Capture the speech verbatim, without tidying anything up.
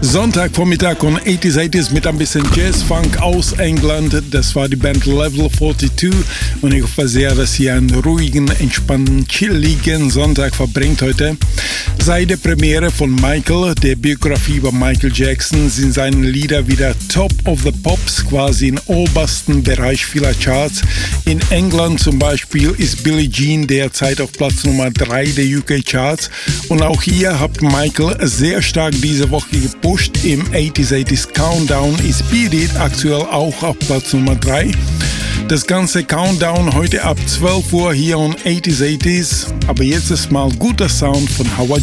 Sonntagvormittag und achtziger, achtziger mit ein bisschen Jazz-Funk aus England. Das war die Band Level zweiundvierzig und ich hoffe sehr, dass ihr einen ruhigen, entspannten, chilligen Sonntag verbringt heute. Seit der Premiere von Michael, der Biografie über Michael Jackson, sind seine Lieder wieder Top of the Pops, quasi im obersten Bereich vieler Charts. In England zum Beispiel ist Billie Jean derzeit auf Platz Nummer drei der U K Charts und auch hier hat Michael sehr stark diese Woche gepusht. Im achtziger, achtziger Countdown ist Beat It aktuell auch auf Platz Nummer drei. Das ganze Countdown heute ab zwölf Uhr hier und achtziger, achtziger. Aber jetzt ist mal guter Sound von Howard